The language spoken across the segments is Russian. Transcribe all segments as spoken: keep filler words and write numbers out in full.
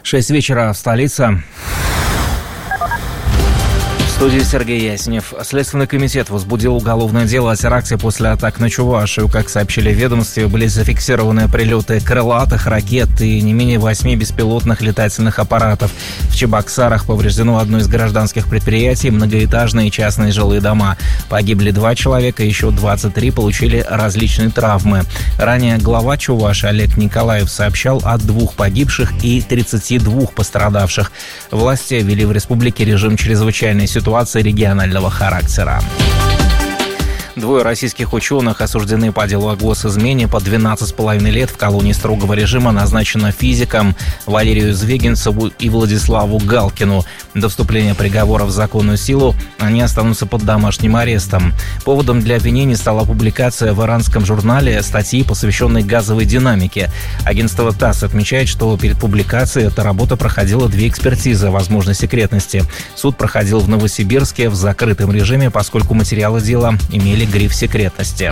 шесть вечера в столице. В студии Сергей Яснев. Следственный комитет возбудил уголовное дело о теракте после атак на Чувашию. Как сообщили в ведомстве, были зафиксированы прилеты крылатых ракет и не менее восьми беспилотных летательных аппаратов. В Чебоксарах повреждено одно из гражданских предприятий, многоэтажные частные жилые дома. Погибли два человека, еще двадцать три получили различные травмы. Ранее глава Чувашии Олег Николаев сообщал о двух погибших и тридцати двух пострадавших. Власти ввели в республике режим чрезвычайной ситуации регионального характера. Двое российских ученых осуждены по делу о госизмене. По двенадцать с половиной лет в колонии строгого режима назначено физикам Валерию Звегинцеву и Владиславу Галкину. До вступления приговора в законную силу они останутся под домашним арестом. Поводом для обвинений стала публикация в иранском журнале статьи, посвященной газовой динамике. Агентство ТАСС отмечает, что перед публикацией эта работа проходила две экспертизы возможной секретности. Суд проходил в Новосибирске в закрытом режиме, поскольку материалы дела имели гриф секретности.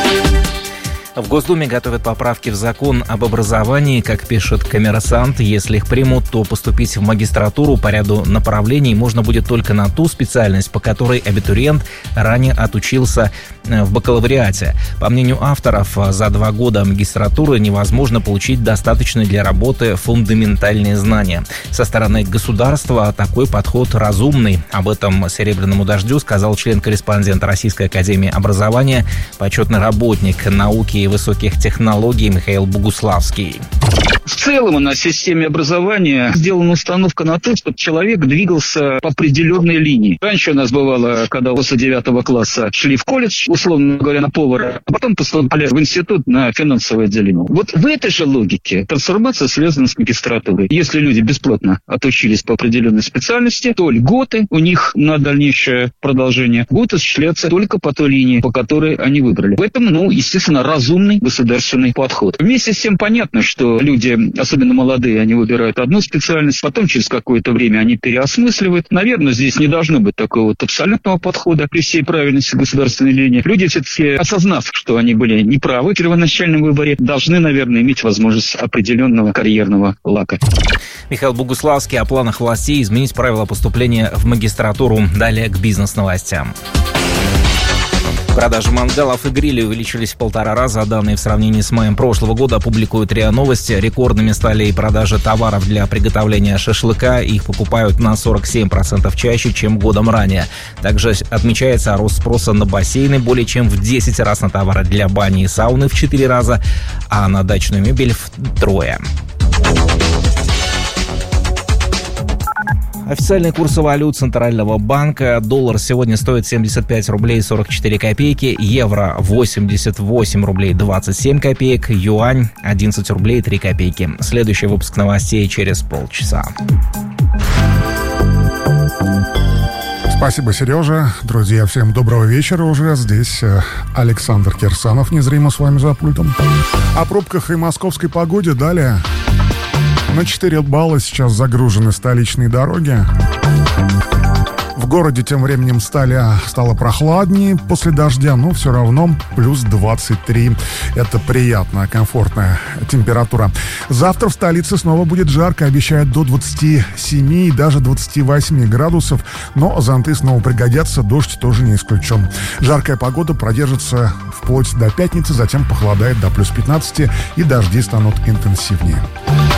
В Госдуме готовят поправки в закон об образовании. Как пишет «Коммерсант», если их примут, то поступить в магистратуру по ряду направлений можно будет только на ту специальность, по которой абитуриент ранее отучился в бакалавриате. По мнению авторов, за два года магистратуры невозможно получить достаточные для работы фундаментальные знания. Со стороны государства такой подход разумный. Об этом «Серебряному дождю» сказал член-корреспондент Российской академии образования, почетный работник науки и высоких технологий Михаил Богуславский. В целом на системе образования сделана установка на то, чтобы человек двигался по определенной линии. Раньше у нас бывало, когда после девятого класса шли в колледж, условно говоря, на повара, а потом поступали в институт на финансовое отделение. Вот в этой же логике трансформация связана с магистратурой. Если люди бесплатно отучились по определенной специальности, то льготы у них на дальнейшее продолжение будут осуществляться только по той линии, по которой они выбрали. Поэтому, ну, естественно, разумный государственный подход. Вместе с тем понятно, что люди, особенно молодые, они выбирают одну специальность, потом через какое-то время они переосмысливают. Наверное, здесь не должно быть такого вот абсолютного подхода при всей правильности государственной линии. Люди все-таки, осознав, что они были неправы в первоначальном выборе, должны, наверное, иметь возможность определенного карьерного лака. Михаил Богуславский о планах властей изменить правила поступления в магистратуру. Далее к бизнес-новостям. Продажи мангалов и грилей увеличились в полтора раза. Данные в сравнении с маем прошлого года публикует РИА Новости. Рекордными стали и продажи товаров для приготовления шашлыка. Их покупают на сорок семь процентов чаще, чем годом ранее. Также отмечается рост спроса на бассейны более чем в десять раз, на товары для бани и сауны в четыре раза, а на дачную мебель втрое. Официальные курсы валют Центрального банка. Доллар сегодня стоит семьдесят пять рублей сорок четыре копейки, евро восемьдесят восемь рублей двадцать семь копеек, юань одиннадцать рублей три копейки. Следующий выпуск новостей через полчаса. Спасибо, Сережа. Друзья, всем доброго вечера уже. Здесь Александр Кирсанов, незримо с вами за пультом. О пробках и московской погоде далее. На четыре балла сейчас загружены столичные дороги. В городе тем временем стали, стало прохладнее после дождя, но все равно плюс двадцать три. Это приятная, комфортная температура. Завтра в столице снова будет жарко, обещают до двадцати семи и даже двадцати восьми градусов, но зонты снова пригодятся, дождь тоже не исключен. Жаркая погода продержится вплоть до пятницы, затем похолодает до плюс пятнадцати и дожди станут интенсивнее.